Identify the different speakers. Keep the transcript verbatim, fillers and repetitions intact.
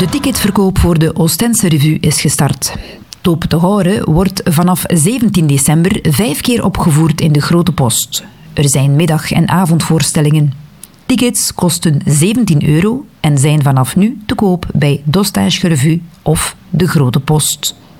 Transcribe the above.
Speaker 1: De ticketverkoop voor de Oostense Revue is gestart. Tope te Horen wordt vanaf zeventien december vijf keer opgevoerd in de Grote Post. Er zijn middag- en avondvoorstellingen. Tickets kosten zeventien euro en zijn vanaf nu te koop bij D'Ostage Revue of de Grote Post.